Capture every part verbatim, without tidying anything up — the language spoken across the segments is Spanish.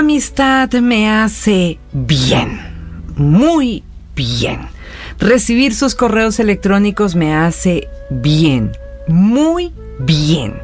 amistad me hace bien, muy bien. Recibir sus correos electrónicos me hace bien, muy bien.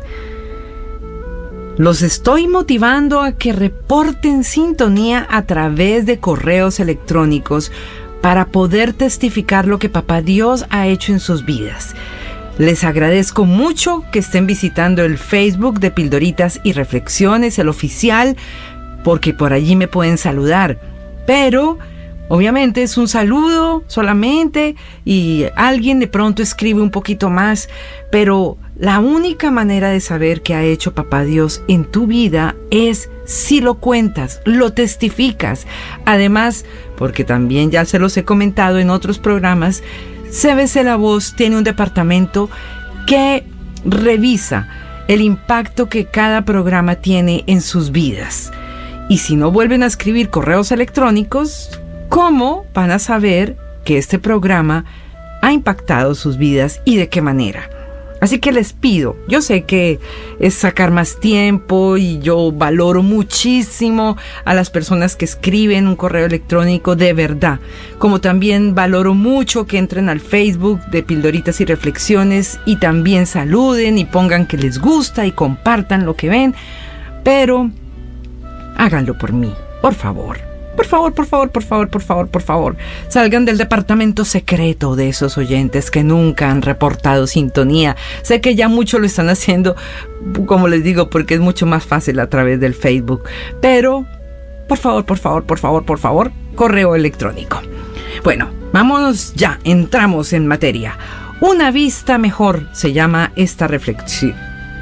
Los estoy motivando a que reporten sintonía a través de correos electrónicos para poder testificar lo que Papá Dios ha hecho en sus vidas. Les agradezco mucho que estén visitando el Facebook de Pildoritas y Reflexiones, el oficial, porque por allí me pueden saludar. Pero obviamente es un saludo solamente y alguien de pronto escribe un poquito más, pero la única manera de saber qué ha hecho Papá Dios en tu vida es si lo cuentas, lo testificas. Además, porque también ya se los he comentado en otros programas, C B C La Voz tiene un departamento que revisa el impacto que cada programa tiene en sus vidas. Y si no vuelven a escribir correos electrónicos, ¿cómo van a saber que este programa ha impactado sus vidas y de qué manera? Así que les pido, yo sé que es sacar más tiempo y yo valoro muchísimo a las personas que escriben un correo electrónico de verdad, como también valoro mucho que entren al Facebook de Pildoritas y Reflexiones y también saluden y pongan que les gusta y compartan lo que ven, pero háganlo por mí, por favor. Por favor, por favor, por favor, por favor, por favor. Salgan del departamento secreto de esos oyentes que nunca han reportado sintonía. Sé que ya mucho lo están haciendo, como les digo, porque es mucho más fácil a través del Facebook. Pero, por favor, por favor, por favor, por favor, correo electrónico. Bueno, vámonos ya, entramos en materia. Una vista mejor se llama esta reflexión.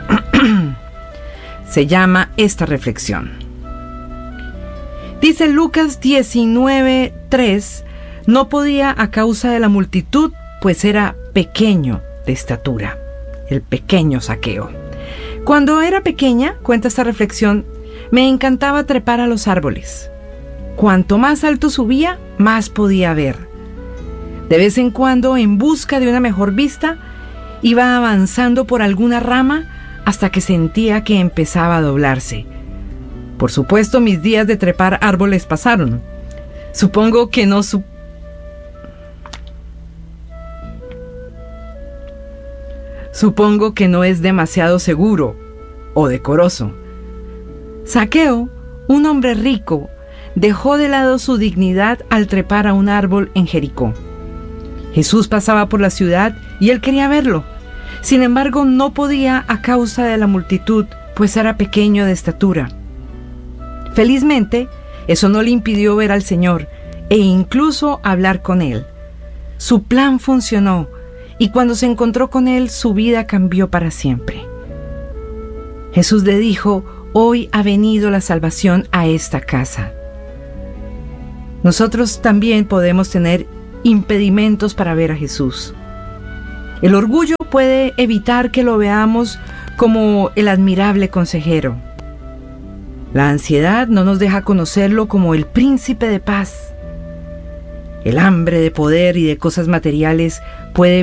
se llama esta reflexión. Dice Lucas diecinueve tres, no podía a causa de la multitud, pues era pequeño de estatura, el pequeño Zaqueo. Cuando era pequeña, cuenta esta reflexión, me encantaba trepar a los árboles. Cuanto más alto subía, más podía ver. De vez en cuando, en busca de una mejor vista, iba avanzando por alguna rama hasta que sentía que empezaba a doblarse. Por supuesto, mis días de trepar árboles pasaron. Supongo que no su... Supongo que no es demasiado seguro o decoroso. Zaqueo, un hombre rico, dejó de lado su dignidad al trepar a un árbol en Jericó. Jesús pasaba por la ciudad y él quería verlo. Sin embargo, no podía a causa de la multitud, pues era pequeño de estatura. Felizmente, eso no le impidió ver al Señor e incluso hablar con Él. Su plan funcionó y cuando se encontró con Él, su vida cambió para siempre. Jesús le dijo, hoy ha venido la salvación a esta casa. Nosotros también podemos tener impedimentos para ver a Jesús. El orgullo puede evitar que lo veamos como el admirable consejero. La ansiedad no nos deja conocerlo como el príncipe de paz. El hambre de poder y de cosas materiales puede